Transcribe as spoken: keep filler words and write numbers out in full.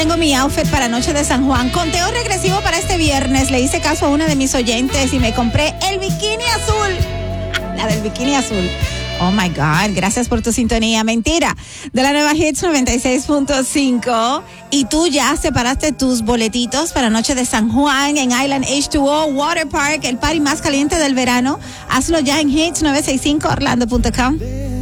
tengo mi outfit para Noche de San Juan. Conteo regresivo para este viernes. Le hice caso a una de mis oyentes y me compré el bikini azul. La del bikini azul. Oh my God, gracias por tu sintonía. Mentira, de la nueva Hits noventa y seis punto cinco. Y tú ya separaste tus boletitos para Noche de San Juan en Island H dos O Water Park, el party más caliente del verano. Hazlo ya en hits nueve seis cinco orlando punto com.